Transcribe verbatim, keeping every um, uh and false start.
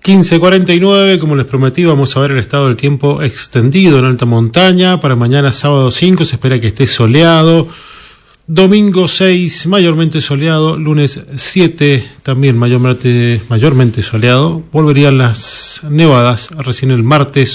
quince cuarenta y nueve, como les prometí, vamos a ver el estado del tiempo extendido en alta montaña. Para mañana sábado cinco se espera que esté soleado. Domingo seis, mayormente soleado. Lunes siete, también mayormente, mayormente soleado. Volverían las nevadas recién el martes